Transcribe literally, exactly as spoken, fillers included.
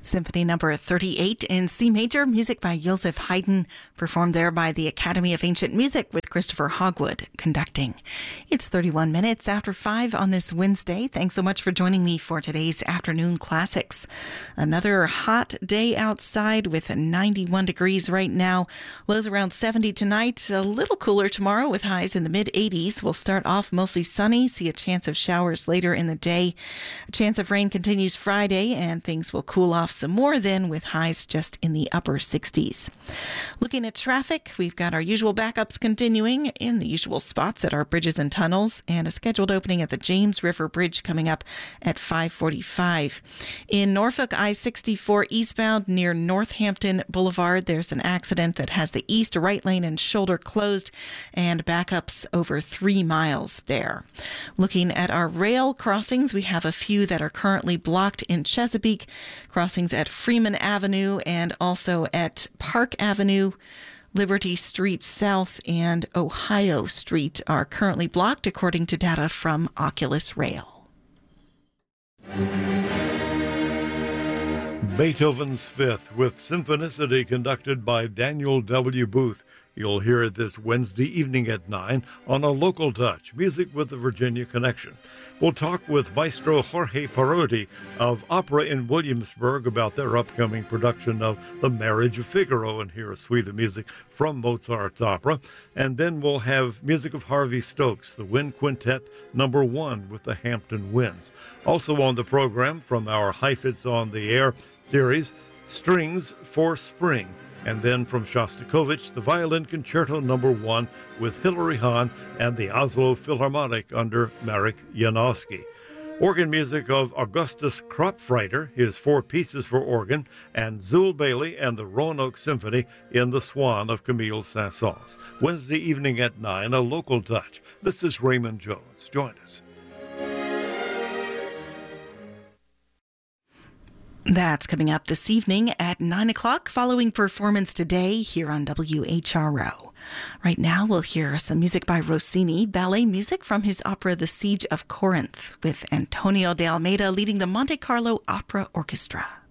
Symphony number thirty-eight in C major, music by Joseph Haydn, performed there by the Academy of Ancient Music with Christopher Hogwood conducting. It's thirty-one minutes after five on this Wednesday. Thanks so much for joining me for today's Afternoon Classics. Another hot day outside with ninety-one degrees right now. Lows around seventy tonight, a little cooler tomorrow with highs in the mid eighties. We'll start off mostly sunny, see a chance of showers later in the day. A chance of rain continues Friday, and things will cool off some more then with highs just in the upper sixties. Looking at traffic, we've got our usual backups continuing in the usual spots at our bridges and tunnels, and a scheduled opening at the James River Bridge coming up at five forty-five. In Norfolk, I sixty-four eastbound near Northampton Boulevard, there's an accident that has the east right lane and shoulder closed and backups over three miles there. Looking at our rail crossings, we have a few that are currently blocked in Chesapeake. Crossings at Freeman Avenue and also at Park Avenue, Liberty Street South, and Ohio Street are currently blocked according to data from Oculus Rail. Beethoven's Fifth with Symphonicity conducted by Daniel W. Booth. You'll hear it this Wednesday evening at nine on A Local Touch, Music with the Virginia Connection. We'll talk with Maestro Jorge Parodi of Opera in Williamsburg about their upcoming production of The Marriage of Figaro and hear a suite of music from Mozart's opera. And then we'll have music of Harvey Stokes, the Wind Quintet number one with the Hampton Winds. Also on the program from our Heifetz on the Air series, Strings for Spring. And then from Shostakovich, the Violin Concerto number one with Hilary Hahn and the Oslo Philharmonic under Marek Janowski. Organ music of Augustus Kropfreiter, his four pieces for organ, and Zul Bailey and the Roanoke Symphony in The Swan of Camille Saint-Saëns. Wednesday evening at nine, A Local Touch. This is Raymond Jones. Join us. That's coming up this evening at nine o'clock following Performance Today here on W H R O. Right now we'll hear some music by Rossini, ballet music from his opera The Siege of Corinth, with Antonio de Almeida leading the Monte Carlo Opera Orchestra.